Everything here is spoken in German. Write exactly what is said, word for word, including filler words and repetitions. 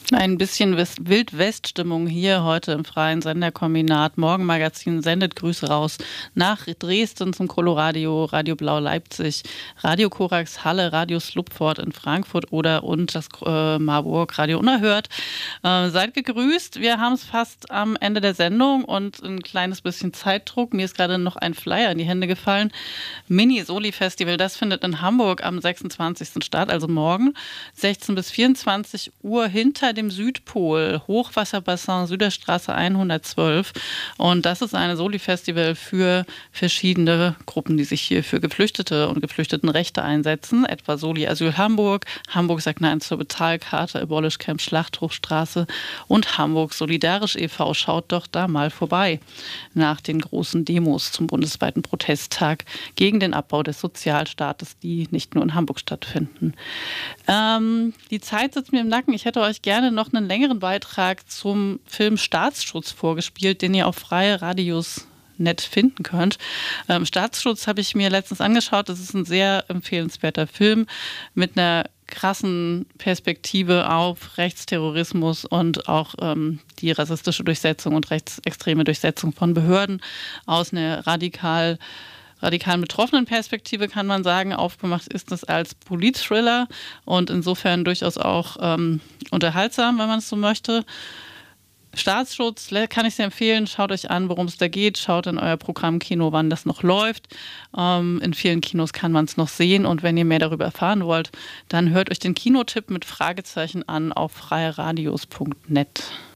Ein bisschen West- Wild-West-Stimmung hier heute im Freien Senderkombinat. Morgenmagazin sendet Grüße raus nach Dresden zum Coloradio, Radio Blau Leipzig, Radio Korax Halle, Radio Slupfort in Frankfurt oder und das äh, Marburg Radio Unerhört. Äh, seid gegrüßt. Wir haben es fast am Ende der Sendung und ein kleines bisschen Zeitdruck. Mir ist gerade noch ein Flyer in die Hände gefallen. Mini-Soli-Festival, das findet in Hamburg am sechsundzwanzigsten statt, also morgen, sechzehn bis vierundzwanzig Uhr hinter dem Südpol, Hochwasserbassin Süderstraße hundertzwölf. Und das ist eine Soli-Festival für verschiedene Gruppen, die sich hier für Geflüchtete und Geflüchtetenrechte einsetzen, etwa Soli Asyl Hamburg, Hamburg sagt Nein zur Bezahlkarte, Abolish Camp Schlachthofstraße und Hamburg Solidarisch e V Schaut doch da mal vorbei nach den großen Demos zum bundesweiten Protesttag gegen den Abbau des Sozialstaates, die nicht nur in Hamburg stattfinden. Ähm, die Zeit sitzt mir im Nacken. Ich hätte euch gerne noch einen längeren Beitrag zum Film Staatsschutz vorgespielt, den ihr auf freie Radios nett finden könnt. Ähm, Staatsschutz habe ich mir letztens angeschaut. Das ist ein sehr empfehlenswerter Film mit einer krassen Perspektive auf Rechtsterrorismus und auch ähm, die rassistische Durchsetzung und rechtsextreme Durchsetzung von Behörden aus einer radikal radikalen betroffenen Perspektive, kann man sagen. Aufgemacht ist es als Polit-Thriller und insofern durchaus auch ähm, unterhaltsam, wenn man es so möchte. Staatsschutz kann ich sehr empfehlen. Schaut euch an, worum es da geht. Schaut in euer Programmkino, wann das noch läuft. Ähm, in vielen Kinos kann man es noch sehen. Und wenn ihr mehr darüber erfahren wollt, dann hört euch den Kinotipp mit Fragezeichen an auf freie radios punkt net.